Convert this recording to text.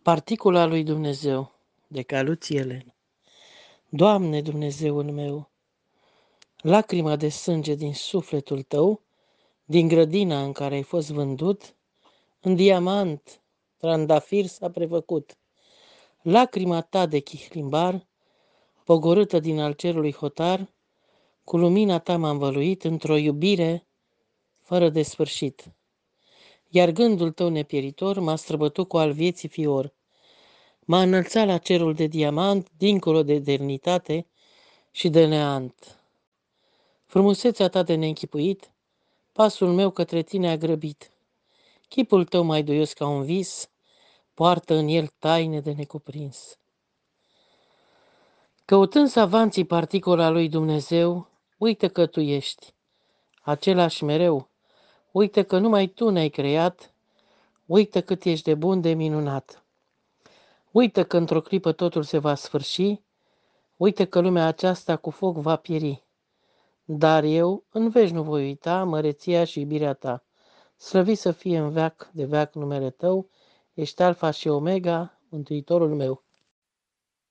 Particula lui Dumnezeu, de Caluț Elen. Doamne Dumnezeul meu, lacrima de sânge din sufletul tău, din grădina în care ai fost vândut, în diamant, trandafir s-a prefăcut. Lacrima ta de chihlimbar, pogorâtă din al cerului hotar, cu lumina ta m-a învăluit într-o iubire fără de sfârșit. Iar gândul tău nepieritor m-a străbătut cu al vieții fior. M-a înălțat la cerul de diamant, dincolo de eternitate și de neant. Frumusețea ta de neînchipuit, pasul meu către tine a grăbit. Chipul tău mai duios ca un vis, poartă în el taine de necuprins. Căutând savanții particola lui Dumnezeu, uită că tu ești, același mereu, uită că numai tu ne-ai creat, uită cât ești de bun, de minunat. Uită că într-o clipă totul se va sfârși, uită că lumea aceasta cu foc va pieri. Dar eu în veci nu voi uita măreția și iubirea ta. Slăvit să fie în veac de veac numele tău, ești Alfa și Omega, Mântuitorul meu.